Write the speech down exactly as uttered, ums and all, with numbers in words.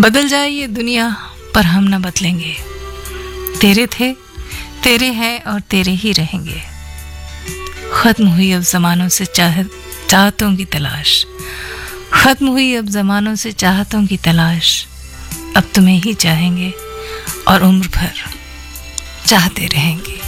बदल जाए ये दुनिया पर हम न बदलेंगे। तेरे थे, तेरे हैं और तेरे ही रहेंगे। खत्म हुई अब जमानों से चाह चाहतों की तलाश, खत्म हुई अब जमानों से चाहतों की तलाश। अब तुम्हें ही चाहेंगे और उम्र भर चाहते रहेंगे।